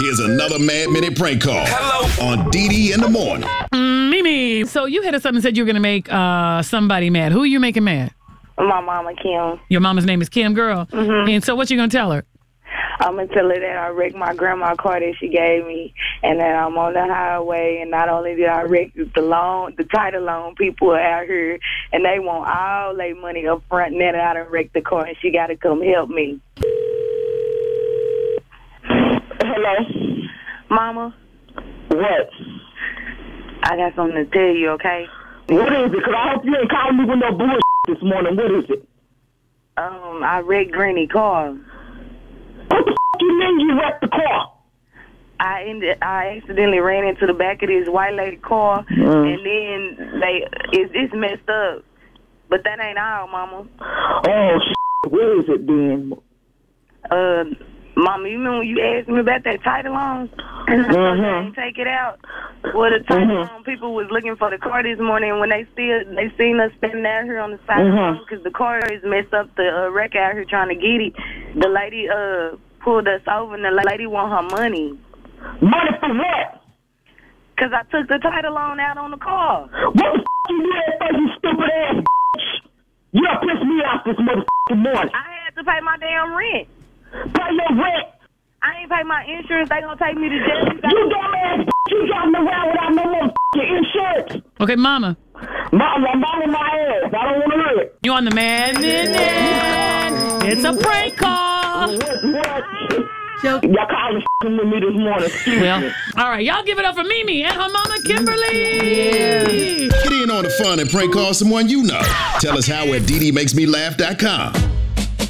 Here's another Mad Minute prank call. Hello. On DD in the morning. Mimi, so you hit us up and said you were going to make somebody mad. Who are you making mad? My mama, Kim. Your mama's name is Kim, girl? Mm-hmm. And so what you going to tell her? I'm going to tell her that I wrecked my grandma's car that she gave me, and that I'm on the highway, and not only did I wreck the title loan people are out here, and they want all their money up front, and then I done wrecked the car, and she got to come help me. Hello? Mama? What? I got something to tell you, okay? What is it? Because I hope you ain't calling me with no bullshit this morning. What is it? I wrecked Granny's car. What the you mean you wrecked the car? I accidentally ran into the back of this white lady car, and then it's messed up. But that ain't all, Mama. Oh, where is it then? Mama, you remember when you asked me about that title loan? And I told you I didn't take it out? Well, the title loan people was looking for the car this morning when they seen us standing out here on the side of the road because the car is messed up. The wreck out here trying to get it. The lady pulled us over, and the lady want her money. Money for what? Because I took the title loan out on the car. What the you did first, you stupid ass bitch? You done pissed me off this motherfucking morning. I had to pay my damn rent. Pay your rent. I ain't pay my insurance. They gonna take me to jail. You dumb ass bitch. You driving around without no motherfucking insurance. Okay, Mama. Mama, my ass. I don't want to hear it. You on the Mad Minute? It's a prank call. What? Y'all calling with me this morning. Excuse me. All right, y'all give it up for Mimi and her mama, Kimberly. Get in on the fun and prank call someone you know. Tell us how at DDMakesMeLaugh.com.